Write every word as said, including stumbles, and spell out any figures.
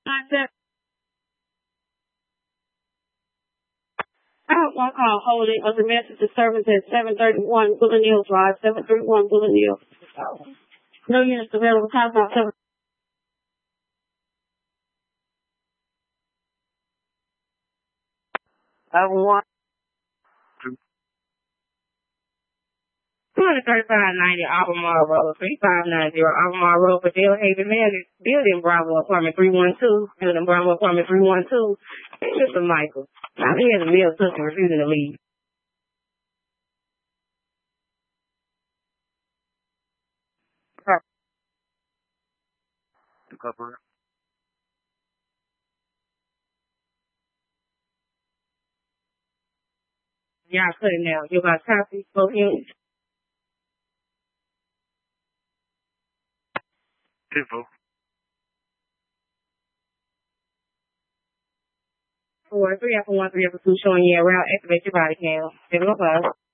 nine seven. I have one call holding of the message to service at seven thirty-one Bullen Hills Drive, seven thirty-one Bullen Hills. No units available. Time out seven. I have one. two thirty-five ninety Albemarle Road, three five nine zero Albemarle Road for Dale-Haven Manor, Building Bravo Apartment three one two, Building Bravo Apartment three one two. Mister Michael. Now, he has a meal cook and refusing to leave. The cover. Y'all cut it now. You got copy, both units. Info. Four, three after one, three after two, showing you around. Activate your body cam. Seven oh five.